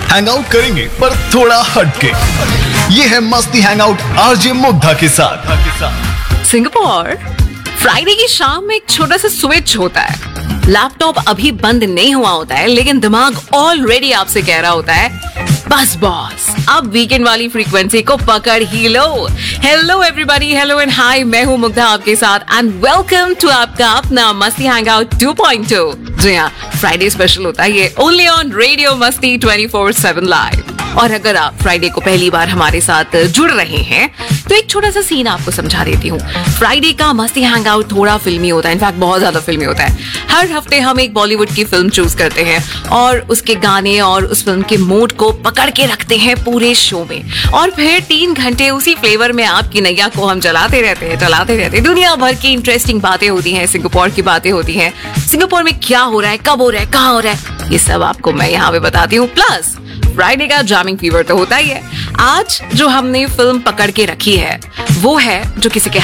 Hang out करेंगे पर थोड़ा हटके। ये है मस्ती हैंग आउट आरजे मुग्धा के साथ। सिंगापुर फ्राइडे की शाम में एक छोटा सा स्विच होता है। लैपटॉप अभी बंद नहीं हुआ होता है, लेकिन दिमाग ऑलरेडी आपसे कह रहा होता है बस बॉस, अब वीकेंड वाली फ्रीक्वेंसी को पकड़ ही लो। Hello everybody, hello and hi, मैं हूं मुग्धा आपके साथ एंड वेलकम टू आपका अपना मस्ती हैंगआउट 2.2। जी हाँ, फ्राइडे स्पेशल होता है ये, ओनली ऑन रेडियो मस्ती 24/7 लाइव। और अगर आप फ्राइडे को पहली बार हमारे साथ जुड़ रहे हैं तो एक छोटा सा सीन आपको समझा देती हूँ। फ्राइडे का मस्ती हैंगआउट थोड़ा फिल्मी होता है, इनफैक्ट बहुत ज्यादा फिल्मी होता है। हर हफ्ते हम एक बॉलीवुड की फिल्म चूज करते हैं और उसके गाने और उस फिल्म के मूड को पकड़ के रखते हैं पूरे शो में, और फिर 3 घंटे उसी फ्लेवर में आपकी नैया को हम चलाते रहते हैं। दुनिया भर की इंटरेस्टिंग बातें होती हैं, सिंगापुर की बातें होती हैं, सिंगापुर में क्या हो रहा है, कब हो रहा है, कहाँ हो रहा है, ये सब आपको मैं यहाँ पे बताती हूँ। प्लस फ्राइडे का जामिंग फीवर तो होता ही है। आज जो हमने फिल्म पकड़ के रखी है वो है जो किसी के